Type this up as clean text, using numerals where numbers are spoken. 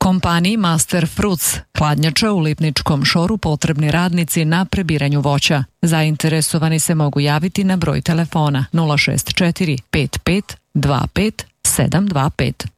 Kompaniji Master Fruits hladnjača u Lipničkom Šoru potrebni radnici na prebiranju voća. Zainteresovani se mogu javiti na broj telefona 064 55 25 725.